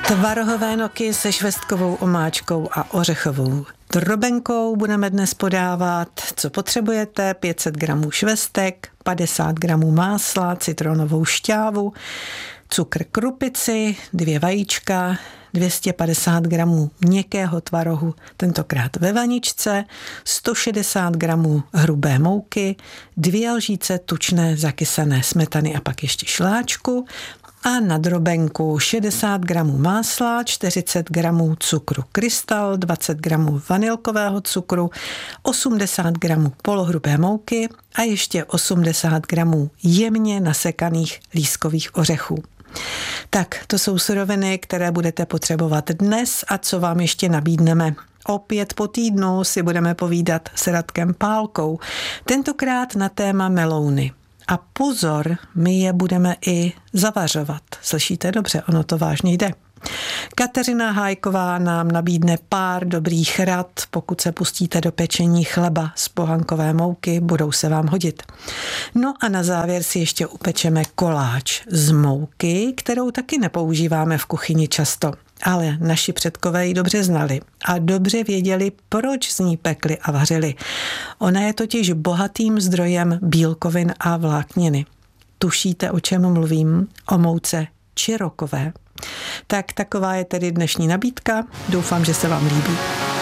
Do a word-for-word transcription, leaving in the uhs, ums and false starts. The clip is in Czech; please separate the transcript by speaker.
Speaker 1: Tvarohové noky se švestkovou omáčkou a ořechovou drobenkou budeme dnes podávat. Co potřebujete? pět set gramů švestek, padesát gramů másla, citronovou šťávu, cukr krupici, dvě vajíčka, dvě stě padesát gramů měkkého tvarohu, tentokrát ve vaničce, sto šedesát gramů hrubé mouky, dvě lžíce tučné zakysané smetany a pak ještě šláčku a na drobenku šedesát gramů másla, čtyřicet gramů cukru krystal, dvacet gramů vanilkového cukru, osmdesát gramů polohrubé mouky a ještě osmdesát gramů jemně nasekaných lískových ořechů. Tak, to jsou suroviny, které budete potřebovat dnes a co vám ještě nabídneme. Opět po týdnu si budeme povídat s Radkem Pálkou, tentokrát na téma melouny. A pozor, my je budeme i zavařovat. Slyšíte dobře, ono to vážně jde. Kateřina Hájková nám nabídne pár dobrých rad, pokud se pustíte do pečení chleba z pohankové mouky, budou se vám hodit. No a na závěr si ještě upečeme koláč z mouky, kterou taky nepoužíváme v kuchyni často. Ale naši předkové ji dobře znali a dobře věděli, proč z ní pekli a vařili. Ona je totiž bohatým zdrojem bílkovin a vlákniny. Tušíte, o čem mluvím? O mouce čirokové. Tak taková je tedy dnešní nabídka. Doufám, že se vám líbí.